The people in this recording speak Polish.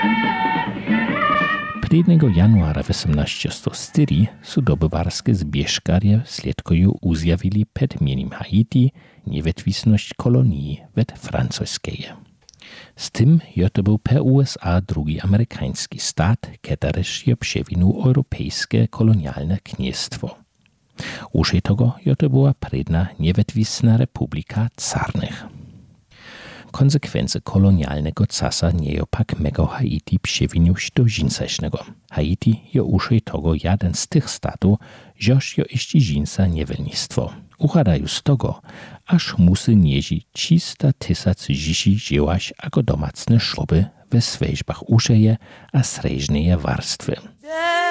1. januara 1804 su dobywarskie zbieżkarje sledkoju uzjawili przed mieniem Haiti niewetwisność kolonii wet francuskiej. Z tym to był per USA drugi amerykański stat, kiedyś je przewinął europejskie kolonialne kniestwo. Użej tego to była predna niewetwisna republika carnych. Konsekwencje kolonialnego casa nie opak mego Haiti przewiniuć do dżinsaśnego. Haiti je użej tego jeden z tych statów, żoż je jeszcze dżinsa niewolnictwo. Uchadają z tego, aż musy nieźi 300 000 dzieci dziełaś jako domacne szluby we swejżbach uszeje a sreżneje warstwy.